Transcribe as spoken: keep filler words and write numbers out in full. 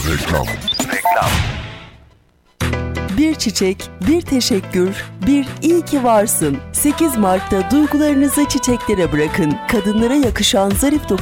Reklam. Reklam. Bir çiçek, bir teşekkür, bir iyi ki varsın. sekiz Mart'ta duygularınızı çiçeklere bırakın. Kadınlara yakışan zarif doku